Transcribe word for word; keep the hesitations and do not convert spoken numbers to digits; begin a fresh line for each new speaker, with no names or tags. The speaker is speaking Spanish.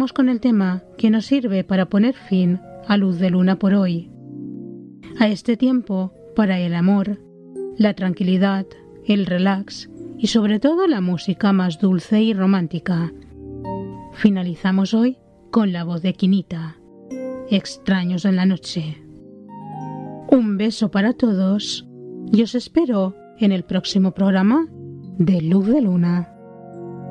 vamos con el tema que nos sirve para poner fin a Luz de Luna por hoy. A este tiempo para el amor, la tranquilidad, el relax y sobre todo la música más dulce y romántica. Finalizamos hoy con la voz de Quinita, Extraños en la noche. Un beso para todos y os espero en el próximo programa de Luz de Luna.